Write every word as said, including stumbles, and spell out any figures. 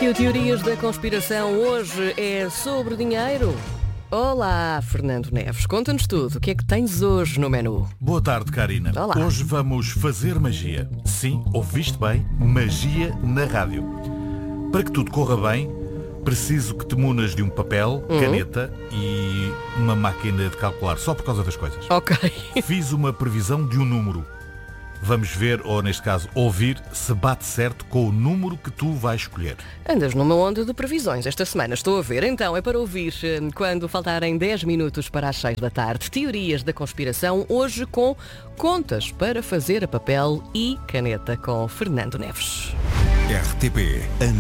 Aqui o Teorias da Conspiração hoje é sobre dinheiro. Olá, Fernando Neves, conta-nos tudo. O que é que tens hoje no menu? Boa tarde, Karina. Olá. Hoje vamos fazer magia. Sim, ouviste bem, magia na rádio. Para que tudo corra bem, preciso que te munas de um papel, Uhum. caneta e uma máquina de calcular, só por causa das coisas. Ok. Fiz uma previsão de um número. Vamos ver, ou neste caso, ouvir, se bate certo com o número que tu vais escolher. Andas numa onda de previsões esta semana, estou a ver. Então é para ouvir eh, quando faltarem dez minutos para as seis da tarde. Teorias da Conspiração, hoje com contas para fazer a papel e caneta com Fernando Neves. R T P